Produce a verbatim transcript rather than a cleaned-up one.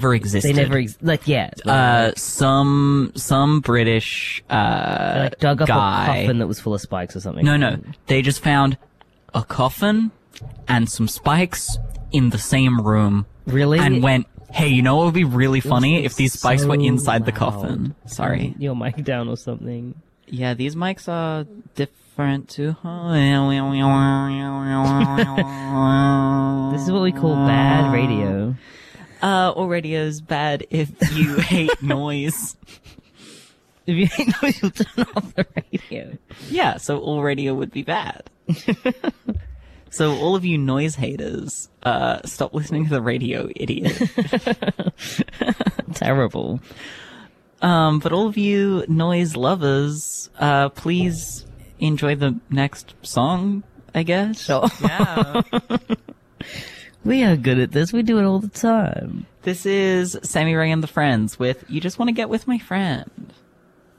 never existed. They never, ex- like, yeah. Uh, some some British uh They, like, dug up guy. a coffin that was full of spikes or something. No, no, they just found a coffin and some spikes in the same room. Really? And went, hey, you know what would be really funny if these spikes so were inside the loud. coffin? Sorry. Turn your mic down or something. Yeah, these mics are different too. This is what we call bad radio. Uh, or radio's bad if you hate noise. If you hate noise, you'll turn off the radio. Yeah, so all radio would be bad. So all of you noise haters, uh, stop listening to the radio, idiot. Terrible. Um, but all of you noise lovers, uh, please enjoy the next song, I guess. Sure. Yeah. We are good at this. We do it all the time. This is Sammy Ray and the Friends with You Just Want to Get With My Friend.